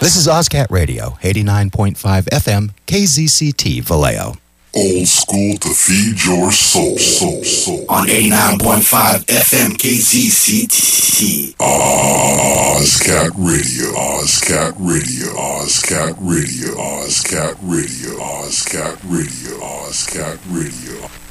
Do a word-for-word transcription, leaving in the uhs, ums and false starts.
This is OzCat Radio, eighty-nine point five F M, K Z C T, Vallejo. Old school to feed your soul, soul, soul. On eighty-nine point five F M, K Z C T. OzCat Radio, OzCat Radio, OzCat Radio, OzCat Radio, OzCat Radio, OzCat Radio.